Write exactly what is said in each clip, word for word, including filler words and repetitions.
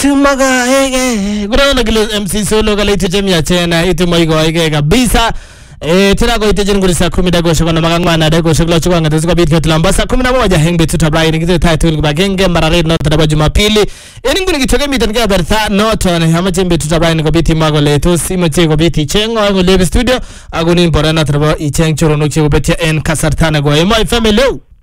Chumaga ege kuna kile M C Solo kale itejemia tena itumoigo ege kabisa. Eh tena go itejen nguri saa kumi dago shokona magangwana dago shokla chukwa ngati kwa bitka tulamba saa kumi na moja hengbe tutabai ngite title bagenge marare no taba Jumapili. Eni nguri kitoke mitan ga bertha no tone hama jembe tutabai ngo biti mago leto simo che go biti chengo ngo live studio agoni borana taba icheng choro no che betia en kasartana go e my family.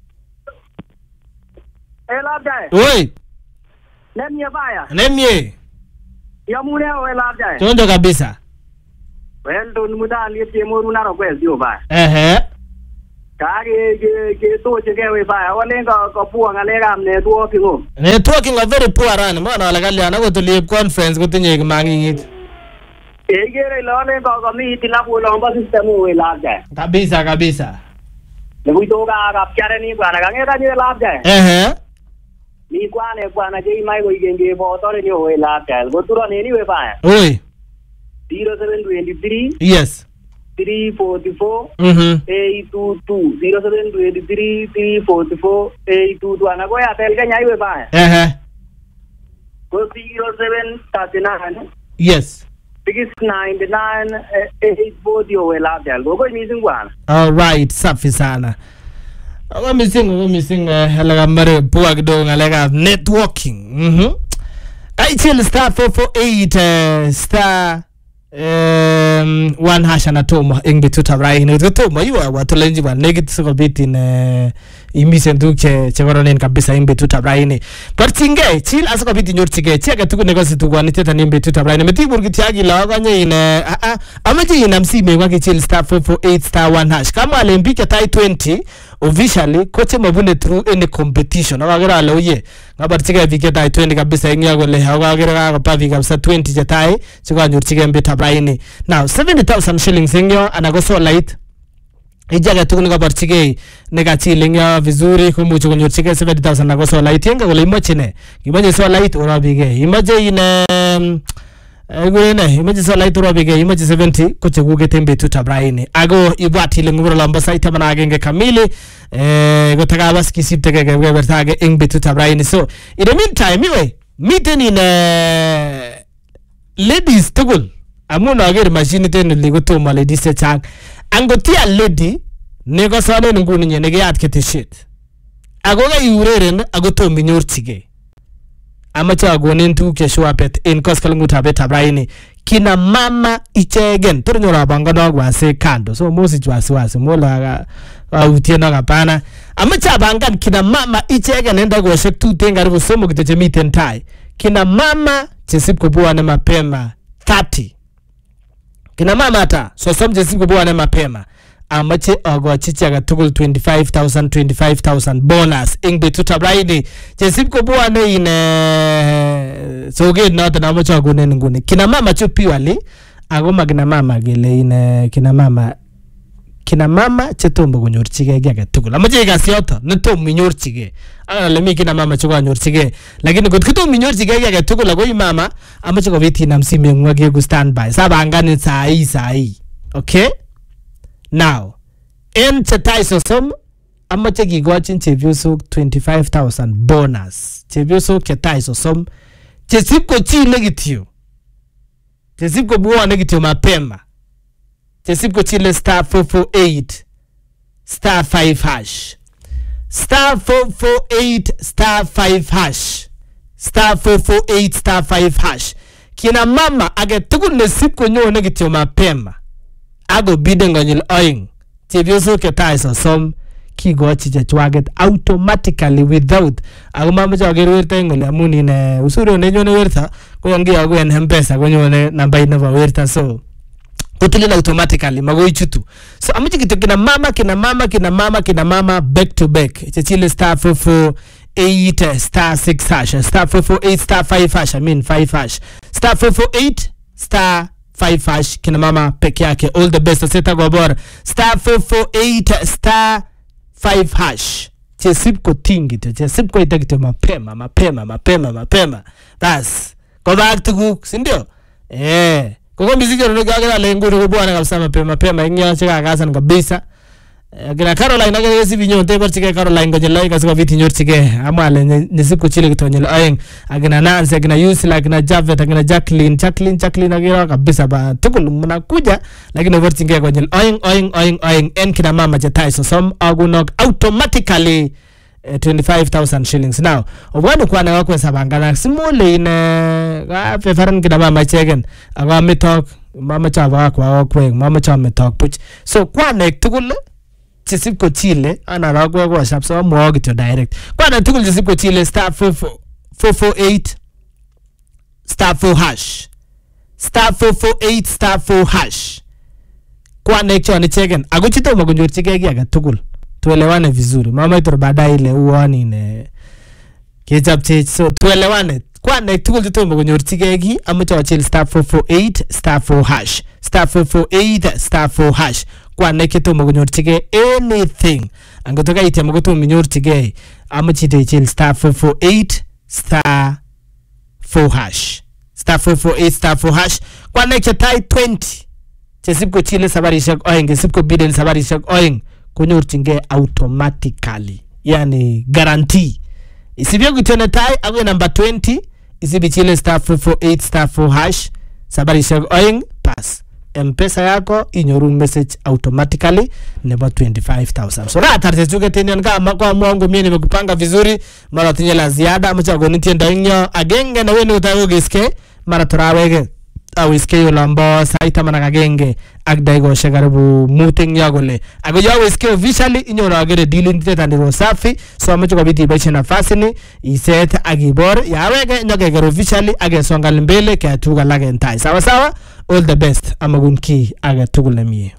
Ela dai. Oi. Nemye baya. Nemye. Yamune ela dai. Chondo kabisa. Well don muda aliye moru na ro kwezi oba. Ehe. Kage ke ke to che ke baya walenga ko puwa ngalega networking o. Networking are very poor ran mbona wala kali ana go to live conference kutinye kimangingit. Egere lo lenga ko mi tina ko lo mba system o ela dai. Kabisa kabisa. Lebu to ga ga pyare ni bwana ngera ni ela dai. Ehe. Ni kwane bwana je mai go igenge bo to ni o ela dai. Go turo ni ni we baya. Oi. zero seven two three Yes. three four four Mhm. eight two two zero seven two three three four four eight two two ana goya tel Kenya iwe baya. Ehe. Go zero seven three nine Yes. six nine nine eight four zero wela tel go go missing bwana. All right, safi sana. Ako missing, ako missing halaga mare puwa kidogo halaga networking. Mhm. Kaichil star four four eight uh, star um one hash anatomo ingbe tutarai ni tutomo iwa watulenji ba negative ko bit in uh, imisen duke chegoronen kabisa ingbe tutarai ni partinge chill asako bit nyortige chega tuko negosi tugwani teta nimbe tutarai ni meti burgi tiagi la ganye ine a a amaje ina msime kwa chill star four four eight star one hash kama alempika tai twenty officially koche mabune through any competition akagera alo ye ngabartige vike tai twenty kabisa ingya gole akagera ka pavi kabisa twenty jetai chika nyortige mbe tabraini now seventy thousand shillings ingyo anagoso light ijaga tukuni kabartige nega chilingyo vizuri kumucho kunyortige seventy thousand anagoso light yenga gole imochine imaje so light urabige imaje ine Egwene imaji so light robige imaji seventy koche guge tembe tutabraini ago ibwati lenguro lambasa itamana agenge kamili eh gotaka baski siptege gebe bertage ingbe tutabraini so in the meantime iwe miten in uh, ladies tugul amuna ager machine ten ligoto ma ladies chang angotia lady nego sane nguni nye nege atkete shit ago ga yureren ago to minyortige amacha agonen tu kesho pet en koskalnguta beta braini kina mama ichegen turnyora bangano gwase kando so mosi jwasi wasi mola autiena kapana amacha bangan kina mama ichegen enda go shek tu tenga rivo somo kiteche miten tai kina mama chesipko buane mapema thirty kina mama ata so som chesipko buane mapema amache ogo chichaga tugul twenty-five thousand twenty-five thousand bonus ingbe tutabraini chesipko buane ine soge not na amache agonen ngune kina mama chupiwali agoma kina mama gele ine kina mama kina mama chetombo kunyorchige gege tugul amache gasioto netom minyorchige ana lemi kina mama chukwa nyorchige lakini kot kitom minyorchige gege tugul ago mama amache kobiti na msime ngwage ku standby sabangani saa hii saa hii okay. Now, in chetai sosom, amache gigochin chepyosok twenty-five thousand bonus. Chepyosok chetai sosom, chesipko chile kityo. Chesipko buwane kityo mapema. Chesipko chile star four four eight, star five hash. Star four four eight, star five hash. Star four four eight, star five hash. Kina mama age tukun nesipko nyone kityo mapema. Ago bideng onyil oing chepyoso ketai sosom kigochi chechwaget automatically without ago mama choger werta ngole amun ine usuro ne nyone werta ko yangi ago en M-Pesa ko nyone namba ine ba werta so kotilina automatically mago ichutu so amachi kitokina mama kina mama kina mama kina mama back to back chechile star four four eight star six hash star four four eight star five hash I mean five hash star four four eight star five hash kina mama peke yake all the best seta gobor star four four eight star five hash chesipko tingi to chesipko itakito mapema mapema mapema mapema bas go back to cook sindio eh Koko miziki ndo gagera lengo ndo bwana kabisa mapema mapema ingia chika kasa kabisa Kina Caroline age si binyo te barchige Caroline konyil oeng asikobit inyorchige amwale nisib kochile kitonyil oeng akina Nancy akina Yusila akina Javet akina Jacqueline Jacqueline Jacqueline agiro kabisa ba tukul mnakuja lakini barchige konyil oeng oeng oeng oeng en kina mama chetai sosom agunok automatically uh, twenty-five thousand shillings. Now obwani kwa na wakwe sabangana simule ine ga fefaran kina mama chegen aga mitok mama chava kwa wakwe mama chava mitok puch so kwa nek tukul chisip ko chile ana ragwe kwa shap so mo gito direct kwa na tukul chisip ko chile star four four eight star four hash star four four eight star four hash kwa na choni chegen ago chito magonjor chigegi aga tukul tuelewane vizuri mama ito baadaye ile uone ne kechap chech so tuelewane kwa na tukul chito magonjor chigegi amucho achil star four four eight star four hash star four four eight star four hash kwa na kito magonjor chige anything angotoka ite magoto minyor chige amuchite achil star four four eight star four hash star four four eight star four hash kwa na chetai twenty chesipko chile sabarishak oing sipko biden sabarishak oing kunyorchinge automatically yani guarantee isibyo gutene tai agwe number twenty isibi chile star four four eight star four hash sabarishak oing pass mpesa yako inyoru message automatically nebo twenty-five thousand so ra tarte chuke tenen kama kwa mwangu mimi nimekupanga vizuri mara tinye la ziada amechago nitienda inyo agenge na wewe utago giske mara turawege au iske yolambo saita mana kagenge agdaigo shagaribu muting yagole ago yawo iske officially inyo na agere dealing tete ndiro safi so amecho kabiti bache nafasi ni iset agibor yawege nyoge gero officially age songa mbele ke atuga lage ntai sawa sawa all the best amagunki age tugule mie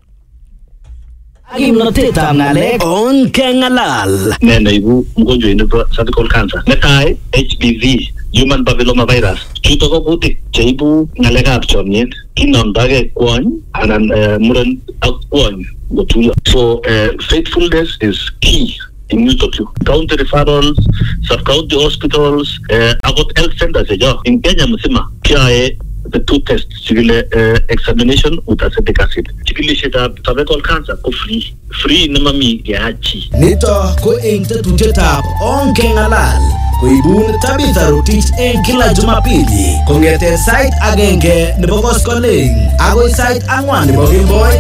Kimnotetab ngalek on kengalal. Ne naibu mgonjwa inoto cervical cancer. Netai H P V, human papilloma virus. Chuto ko kutik cheibu ngalekab chomyet. Kinomdage kwony anan uh, muren ak kwony gotuyo. So uh, faithfulness is key. In Newtokyo. County referrals, sub-county hospitals, uh, about health centers in Kenya mzima kiae the two tests, chikile uh, examination with acetic acid. Chikile sheta cervical cancer ko free. Free namami yachi. Nito ko ing tetutyetap on kengalal. Koibun Tabitha Rotich eng kila Jumapili. Kongete site agenge nebo koskoleng agoi site angwan nebo Kemboi.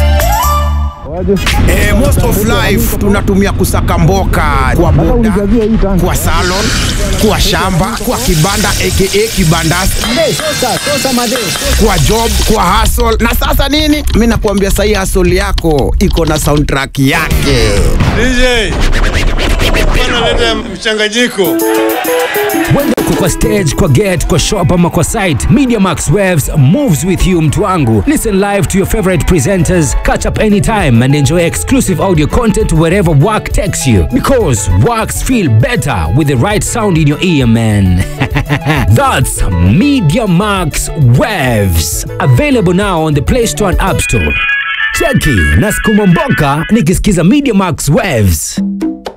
Eh, most of life tunatumia kusaka mboka kwa boda, kwa salon, kwa shamba, kwa kibanda aka kibandaski, kwa job, kwa hustle. Na sasa nini? Mimi nakuambia sahi hustle yako iko na soundtrack yake. D J, bwana leta mchanganyiko. Wenda uko kwa stage, kwa get, kwa shop ama kwa site, Media Max Waves moves with you mtu wangu. Listen live to your favorite presenters, catch up anytime and enjoy exclusive audio content wherever work takes you. Because works feel better with the right sound in your ear, man. That's Media Max Waves. Available now on the Play Store and App Store. Cheki, naskuma mboka nikisikiza Media Max Waves.